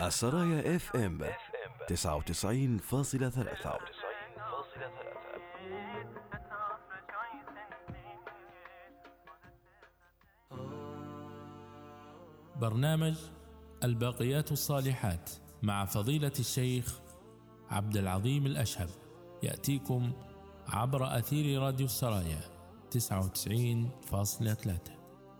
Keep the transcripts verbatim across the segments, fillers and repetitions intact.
السرايا اف ام تسعة وتسعين فاصلة ثلاثة. برنامج الباقيات الصالحات مع فضيلة الشيخ عبد العظيم الأشهب يأتيكم عبر أثير راديو السرايا تسعة وتسعين فاصلة ثلاثة.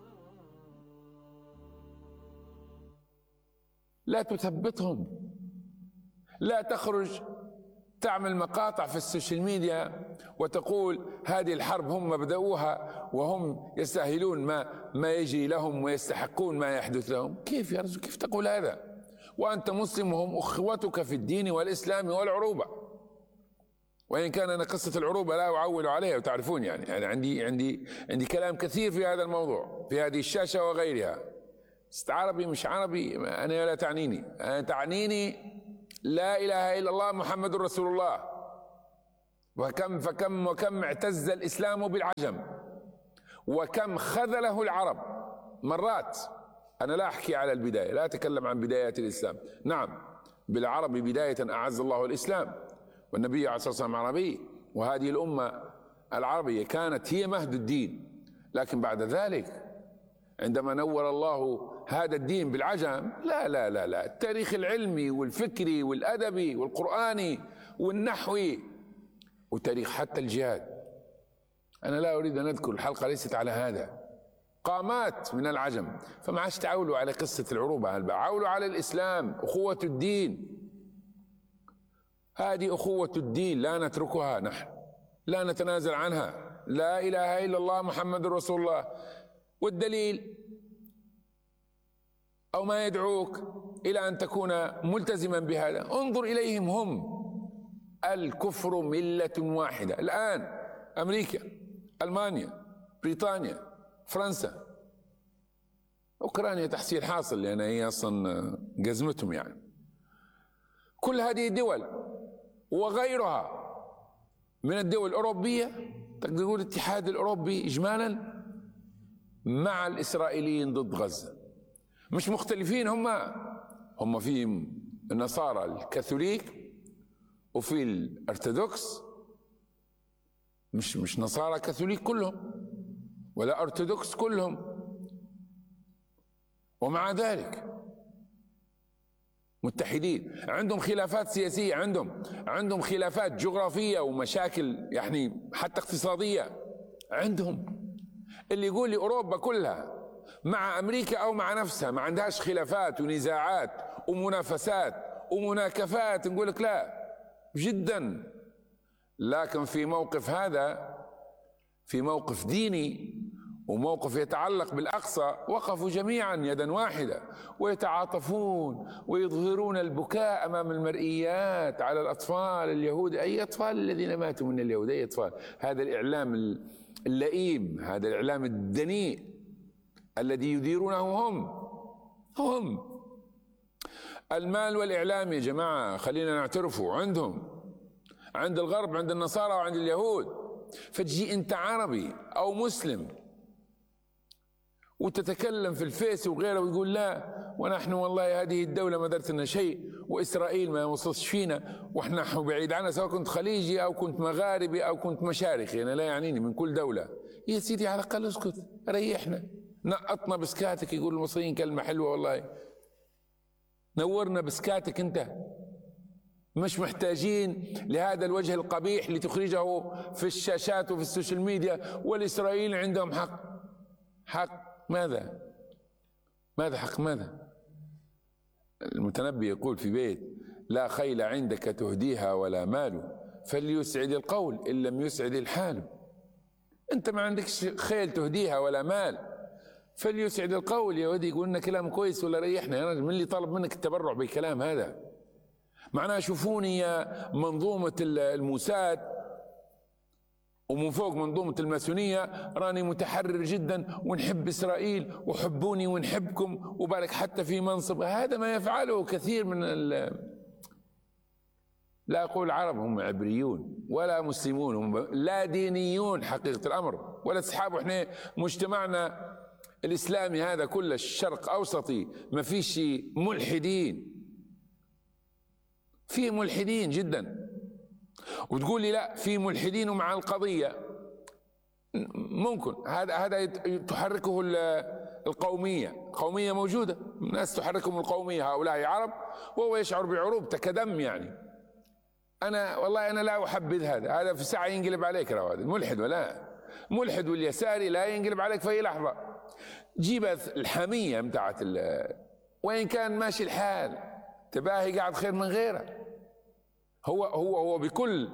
لا تثبتهم، لا تخرج تعمل مقاطع في السوشيال ميديا وتقول هذه الحرب هم بدأوها وهم يستاهلون ما ما يجري لهم ويستحقون ما يحدث لهم. كيف يا رجل، كيف تقول هذا وأنت مسلم وهم أخوتك في الدين والإسلام والعروبة؟ وإن كان أنا قصة العروبة لا أعول عليها، وتعرفون يعني أنا عندي عندي عندي كلام كثير في هذا الموضوع في هذه الشاشة وغيرها. عربي مش عربي أنا لا تعنيني، أنا تعنيني لا إله إلا الله محمد رسول الله. وكم فكم وكم اعتز الإسلام بالعجم، وكم خذله العرب مرات. أنا لا أحكي على البداية، لا أتكلم عن بدايات الإسلام. نعم بالعرب بداية أعز الله الإسلام، والنبي عليه الصلاة والسلام عربي، وهذه الأمة العربية كانت هي مهد الدين. لكن بعد ذلك عندما نور الله هذا الدين بالعجم، لا لا لا لا التاريخ العلمي والفكري والأدبي والقرآني والنحوي وتاريخ حتى الجهاد. أنا لا أريد أن أذكر، الحلقة ليست على هذا، قامات من العجم. فما عادش تعولوا على قصة العروبة، عولوا على الإسلام، أخوة الدين. هذه أخوة الدين لا نتركها، نحن لا نتنازل عنها. لا إله إلا الله محمد رسول الله. والدليل أو ما يدعوك إلى أن تكون ملتزما بهذا، انظر إليهم هم. الكفر ملة واحدة الآن، أمريكا، ألمانيا، بريطانيا، فرنسا، أوكرانيا تحصيل حاصل لأن هي أصلا جزمتهم يعني. كل هذه الدول وغيرها من الدول الأوروبية، تقدر تقول الاتحاد الأوروبي إجمالا مع الإسرائيليين ضد غزة. مش مختلفين، هم هم في النصارى الكاثوليك وفي الأرثوذكس، مش مش نصارى كاثوليك كلهم ولا أرثوذكس كلهم، ومع ذلك متحدين. عندهم خلافات سياسية، عندهم عندهم خلافات جغرافية ومشاكل يعني حتى اقتصادية عندهم. اللي يقول لي أوروبا كلها مع أمريكا أو مع نفسها ما عندهاش خلافات ونزاعات ومنافسات ومناكفات، نقول لك لا جدا. لكن في موقف هذا، في موقف ديني وموقف يتعلق بالأقصى، وقفوا جميعا يدا واحدة ويتعاطفون ويظهرون البكاء أمام المرئيات على الأطفال اليهود. أي أطفال الذين ماتوا من اليهود؟ أي أطفال؟ هذا الإعلام اللئيم، هذا الإعلام الدنيء الذي يديرونه هم هم المال والإعلام يا جماعة، خلينا نعترفوا عندهم، عند الغرب، عند النصارى وعند اليهود. فتجي أنت عربي أو مسلم وتتكلم في الفيس وغيره ويقول لا ونحن والله هذه الدولة ما درت لنا شيء، وإسرائيل ما وصلش فينا، وإحنا بعيد عنها، سواء كنت خليجي أو كنت مغاربي أو كنت مشارقي، أنا لا يعنيني من كل دولة. يا سيدي على الأقل اسكت، ريحنا، نقطنا بسكاتك. يقول المصريين كلمة حلوة والله، نورنا بسكاتك أنت. مش محتاجين لهذا الوجه القبيح لتخرجه في الشاشات وفي السوشيال ميديا. والإسرائيليين عندهم حق. حق ماذا؟ ماذا حق ماذا؟ المتنبي يقول في بيت: لا خيل عندك تهديها ولا مال، فليسعد القول إن لم يسعد الحال. أنت ما عندكش خيل تهديها ولا مال، فليسعد القول. يا ودي يقول لنا كلام كويس ولا ريحنا يا رجل. من اللي طلب منك التبرع بالكلام هذا؟ معناه شوفوني يا منظومة الموساد ومن فوق منظومة الماسونية، راني متحرر جدا ونحب إسرائيل وحبوني ونحبكم وبالك حتى في منصب. هذا ما يفعله كثير من ال... لا أقول عرب، هم عبريون ولا مسلمون، هم لا دينيون حقيقة الأمر ولا أصحابه. احنا مجتمعنا الإسلامي هذا كله الشرق أوسطي ما فيش ملحدين، في ملحدين جدا، وتقول لي لا في ملحدين مع القضية. ممكن هذا هذا تحركه القومية، قومية موجودة، الناس تحركهم القومية، هؤلاء عرب وهو يشعر بعروبته كدم. يعني أنا والله أنا لا أحبذ هذا، هذا في ساعة ينقلب عليك. هذا الملحد ولا ملحد واليساري لا ينقلب عليك في أي لحظة. جيب الحمية متاعت وين كان ماشي الحال، تباهي قاعد خير من غيره. هو هو هو بكل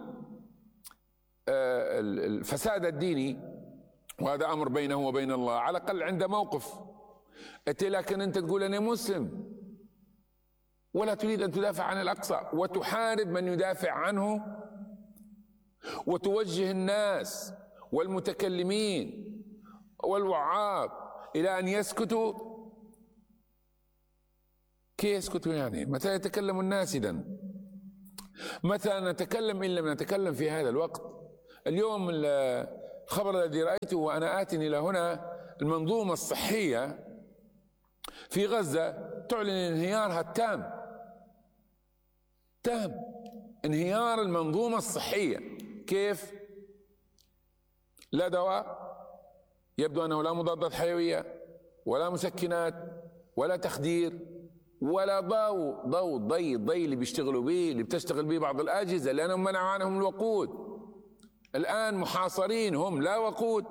الفساد الديني، وهذا أمر بينه وبين الله، على الأقل عنده موقف. أنت لكن أنت تقول أنا مسلم ولا تريد أن تدافع عن الأقصى، وتحارب من يدافع عنه، وتوجه الناس والمتكلمين والوعاظ إلى أن يسكتوا. كيف يسكتوا يعني؟ متى يتكلم الناس إذن؟ متى نتكلم إن لم نتكلم في هذا الوقت؟ اليوم الخبر الذي رأيته وأنا آت إلى هنا، المنظومة الصحية في غزة تعلن انهيارها التام تام انهيار المنظومة الصحية. كيف؟ لا دواء، يبدو أنه لا مضادات حيوية ولا مسكنات ولا تخدير ولا ضوء ضوء ضي ضي اللي بيشتغلوا به، اللي بتشتغل به بعض الأجهزة، لأنهم منعوا عنهم الوقود. الآن محاصرين هم، لا وقود.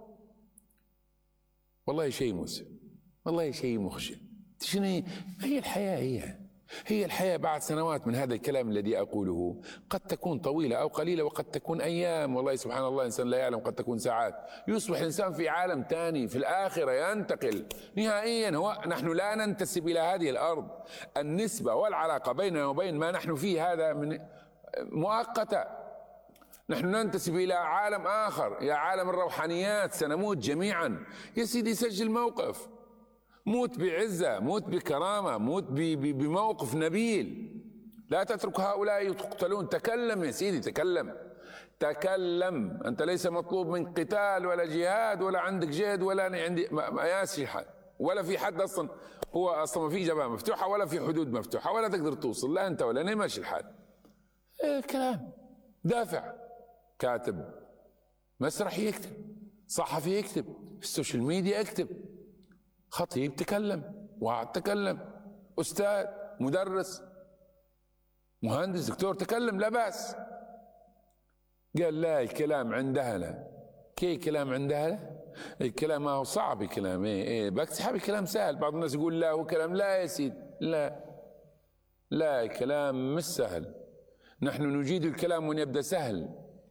والله شيء مؤسف، والله شيء مخجل. شنو هي الحياة؟ هي هي الحياة بعد سنوات من هذا الكلام الذي أقوله، قد تكون طويلة أو قليلة، وقد تكون أيام، والله سبحان الله الإنسان لا يعلم، قد تكون ساعات. يصبح الإنسان في عالم ثاني، في الآخرة ينتقل نهائيا. هو نحن لا ننتسب إلى هذه الأرض، النسبة والعلاقة بيننا وبين ما نحن فيه هذا من مؤقتة. نحن ننتسب إلى عالم آخر، إلى عالم الروحانيات، سنموت جميعا. يا سيدي سجل موقف، موت بعزة، موت بكرامة، موت بموقف نبيل. لا تترك هؤلاء يقتلون. تكلم يا سيدي، تكلم تكلم. أنت ليس مطلوب من قتال ولا جهاد ولا عندك جهد ولا أنا عندي ما ياسي حد، ولا في حد أصلا، هو أصلا ما في جبهة مفتوحة ولا في حدود مفتوحة ولا تقدر توصل، لا أنت ولا أنا ماشي الحال. إيه الكلام؟ دافع، كاتب مسرحي يكتب، صحفي يكتب، في السوشيال ميديا يكتب، خطيب تكلم، واحد تكلم، أستاذ، مدرس، مهندس، دكتور تكلم، لا بأس. قال لا الكلام عند أهله. كي كلام عند أهله؟ الكلام ما هو صعب، الكلام ايه ايه بسحب الكلام سهل. بعض الناس يقول لا هو كلام، لا يا سيدي، لا لا الكلام مش سهل. نحن نجيد الكلام وان يبدأ سهل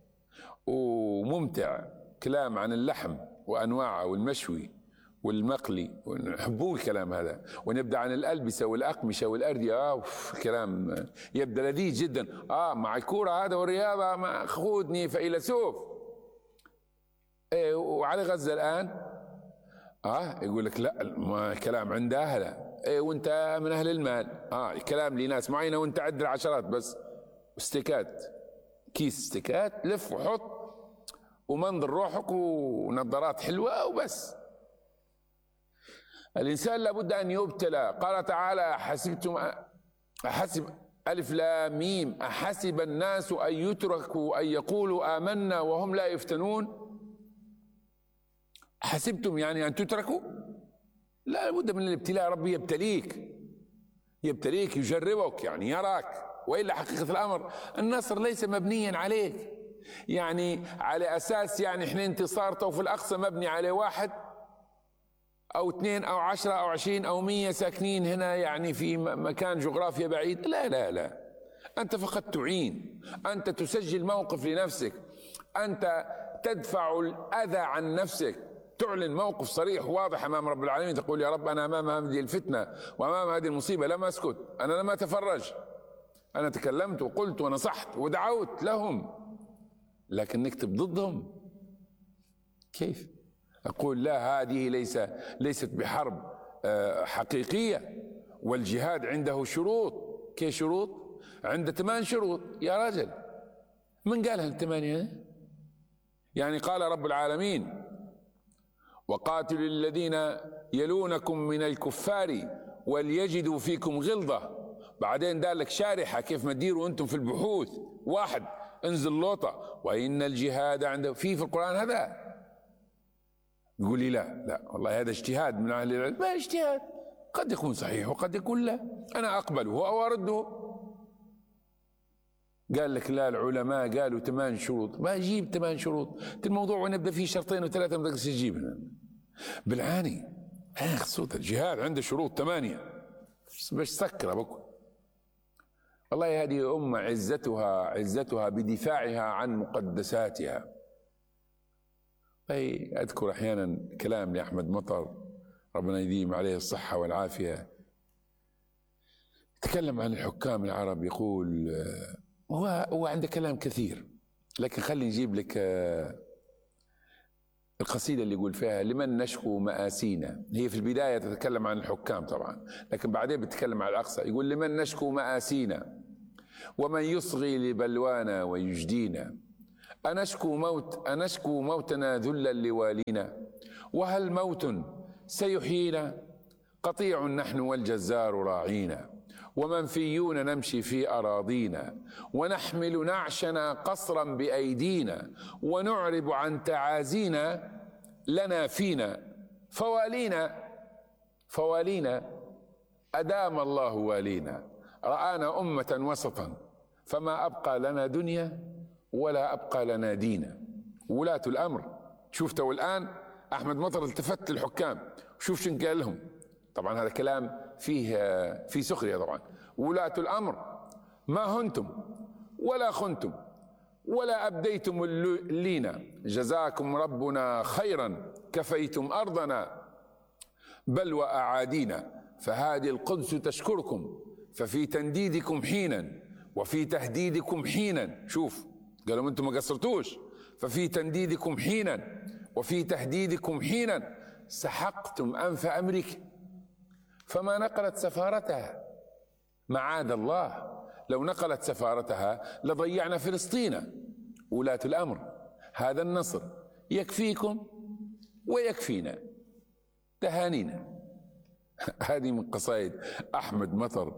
وممتع، كلام عن اللحم وأنواعه والمشوي والمقلي، ونحبوه الكلام هذا، ونبدأ عن الألبسة والأقمشة والأردية. آه كلام يبدأ لذيذ جدا. آه مع الكورة هذا والرياضة ما خذني فيلسوف. إيه وعلى غزة الآن آه يقول لك لا ما كلام عند أهله. إيه وأنت من أهل المال، آه الكلام لناس معينة وأنت عد العشرات بس. استيكات، كيس استيكات، لف وحط ومنظر روحك ونظارات حلوة وبس. الإنسان لابد أن يبتلى. قال تعالى حسبتم أحسب ألف لام ميم أحسب الناس أن يتركوا أن يقولوا آمنا وهم لا يفتنون. حسبتم يعني أن تتركوا؟ لا، لابد من الابتلاء. ربي يبتليك يبتليك يجربك، يعني يراك. وإلا حقيقة الأمر النصر ليس مبنيا عليك، يعني على أساس يعني إحنا انتصار في الأقصى مبني على واحد أو اثنين أو عشرة أو عشرين أو مية ساكنين هنا يعني في مكان جغرافيا بعيد. لا لا لا، أنت فقط تعين، أنت تسجل موقف لنفسك، أنت تدفع الأذى عن نفسك، تعلن موقف صريح واضح أمام رب العالمين، تقول يا رب أنا أمام هذه الفتنة وأمام هذه المصيبة لم أسكت، أنا لم أتفرج، أنا تكلمت وقلت ونصحت ودعوت لهم، لكن نكتب ضدهم كيف؟ أقول لا، هذه ليس ليست بحرب حقيقية، والجهاد عنده شروط. كيف شروط؟ عنده ثمان شروط يا رجل. من قالها الثمانية؟ يعني قال رب العالمين وقاتلوا الذين يلونكم من الكفار وليجدوا فيكم غلظة بعدين دار لك شارحة كيف ما تديروا أنتم في البحوث، واحد انزل لوطة وإن الجهاد عنده في في القرآن هذا. تقول لي لا لا والله هذا اجتهاد من أهل العلم. ما اجتهاد، قد يكون صحيح وقد يكون لا، أنا أقبله أو أرده. قال لك لا العلماء قالوا ثمان شروط، ما أجيب ثمان شروط الموضوع ونبدأ فيه شرطين وثلاثة ما تقدرش تجيبها بالعاني. أنا خصوصا الجهاد عنده شروط ثمانية باش سكر بكم. والله هذه أمة عزتها عزتها بدفاعها عن مقدساتها. أي أذكر أحيانا كلام لأحمد مطر ربنا يديم عليه الصحة والعافية، يتكلم عن الحكام العرب، يقول هو هو عنده كلام كثير، لكن خلي نجيب لك القصيدة اللي يقول فيها لمن نشكو مآسينا. هي في البداية تتكلم عن الحكام طبعا، لكن بعدين بتتكلم عن الأقصى. يقول لمن نشكو مآسينا ومن يصغي لبلوانا ويجدينا، أنشكو موت أنشكو موتنا ذلا لوالينا، وهل موت سيحيينا؟ قطيع نحن والجزار راعينا، ومنفيون نمشي في أراضينا، ونحمل نعشنا قصرا بأيدينا، ونعرب عن تعازينا لنا فينا فوالينا فوالينا. أدام الله والينا، رآنا أمة وسطا، فما أبقى لنا دنيا ولا أبقى لنا دينا. ولاة الأمر شفتوا الآن أحمد مطر التفت للحكام، شوف شن قال لهم. طبعا هذا كلام فيه في سخرية طبعا. ولاة الأمر ما هنتم ولا خنتم ولا أبديتم اللينا، جزاكم ربنا خيرا كفيتم أرضنا بل وأعادينا، فهذه القدس تشكركم ففي تنديدكم حينا وفي تهديدكم حينا. شوف قالوا أنتم ما قصرتوش، ففي تنديدكم حينا وفي تهديدكم حينا سحقتم أنف أمريكا فما نقلت سفارتها. معاذ الله لو نقلت سفارتها لضيعنا فلسطين. ولاة الأمر هذا النصر يكفيكم ويكفينا، تهانينا. هذه من قصائد أحمد مطر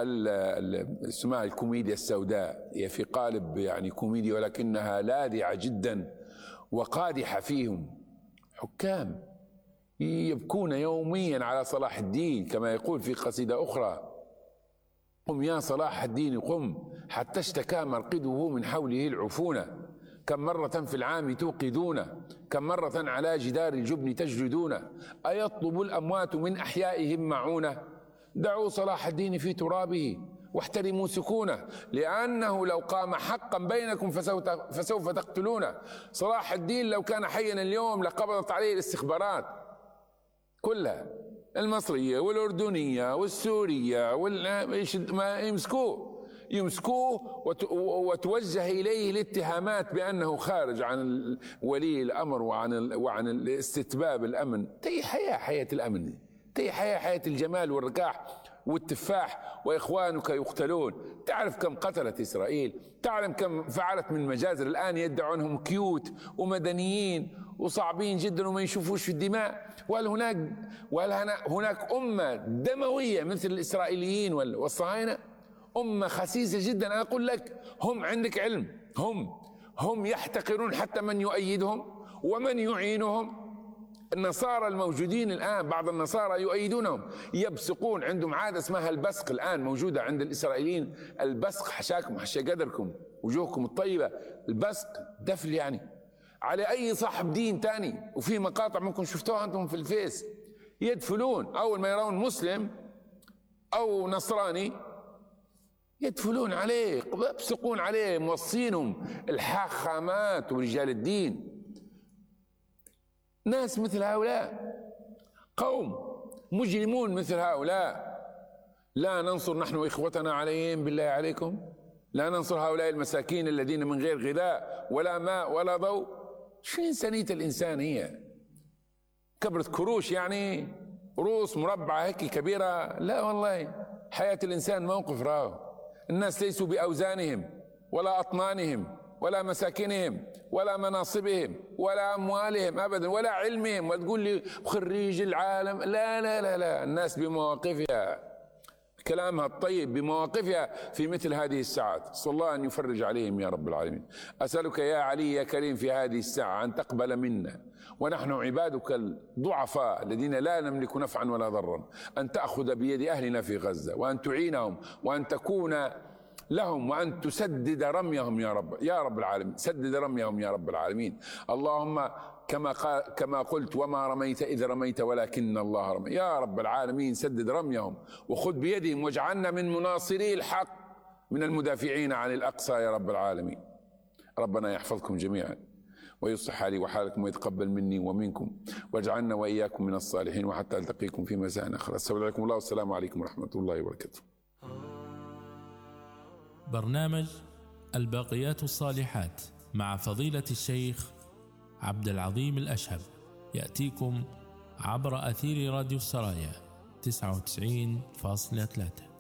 اسمها الكوميديا السوداء، هي في قالب يعني كوميديا ولكنها لاذعة جدا وقادحة. فيهم حكام يبكون يوميا على صلاح الدين كما يقول في قصيدة أخرى: قم يا صلاح الدين قم حتى اشتكى مرقده من حوله العفونة، كم مرة في العام توقدون، كم مرة على جدار الجبن تجلدون، أيطلب الأموات من أحيائهم معونة، دعوا صلاح الدين في ترابه واحترموا سكونه، لأنه لو قام حقا بينكم فسوف تقتلونه. صلاح الدين لو كان حيا اليوم لقبضت عليه الاستخبارات كلها، المصرية والأردنية والسورية وال... ما يمسكوه يمسكوه وتوجه إليه الاتهامات بأنه خارج عن ولي الأمر وعن ال... وعن الاستتباب الأمن. تي حياة حياة الأمن، تي حياة حياة الجمال والركاح والتفاح، وإخوانك يقتلون. تعرف كم قتلت إسرائيل؟ تعلم كم فعلت من مجازر الآن يدعوا أنهم كيوت ومدنيين وصعبين جدا وما يشوفوش في الدماء؟ وهل هناك وهل هناك أمة دموية مثل الإسرائيليين والصهاينة؟ أمة خسيسة جدا. أنا أقول لك هم عندك علم، هم هم يحتقرون حتى من يؤيدهم ومن يعينهم. النصارى الموجودين الآن بعض النصارى يؤيدونهم، يبصقون، عندهم عادة اسمها البصق الآن موجودة عند الإسرائيليين. البصق حشاكم حشا قدركم وجوهكم الطيبة. البصق دفل يعني على أي صاحب دين تاني، وفي مقاطع ممكن شفتوها أنتم في الفيس، يدفلون أول ما يرون مسلم أو نصراني يدفلون عليه، يبصقون عليه، موصينهم الحاخامات ورجال الدين. ناس مثل هؤلاء، قوم مجرمون مثل هؤلاء، لا ننصر نحن إخوتنا عليهم بالله عليكم، لا ننصر هؤلاء المساكين الذين من غير غذاء ولا ماء ولا ضوء. شو إنسانية الإنسان؟ هي كبرة كروش يعني، رؤوس مربعة هيك كبيرة؟ لا والله، حياة الإنسان موقف راهو. الناس ليسوا بأوزانهم ولا أطنانهم ولا مساكنهم ولا مناصبهم ولا أموالهم أبدا ولا علمهم، وتقول لي خريج العالم. لا لا لا لا، الناس بمواقفها. كلامها الطيب بمواقفها في مثل هذه الساعات. أسأل الله أن يفرج عليهم يا رب العالمين. أسألك يا علي يا كريم في هذه الساعة أن تقبل منا ونحن عبادك الضعفاء الذين لا نملك نفعا ولا ضرا، أن تأخذ بيد أهلنا في غزة وأن تعينهم وأن تكون لهم وأن تسدد رميهم يا رب يا رب العالمين. سدد رميهم يا رب العالمين. اللهم كما قال كما قلت وما رميت إذ رميت ولكن الله رمي. يا رب العالمين سدد رميهم وخذ بيدهم واجعلنا من مناصري الحق من المدافعين عن الأقصى يا رب العالمين. ربنا يحفظكم جميعا ويصلح حالي وحالكم ويتقبل مني ومنكم واجعلنا وإياكم من الصالحين، وحتى ألتقيكم في مساء آخر. السلام عليكم الله والسلام عليكم ورحمة الله وبركاته. برنامج الباقيات الصالحات مع فضيلة الشيخ عبد العظيم الأشهب يأتيكم عبر أثير راديو السرايا تسعة وتسعين فاصلة ثلاثة.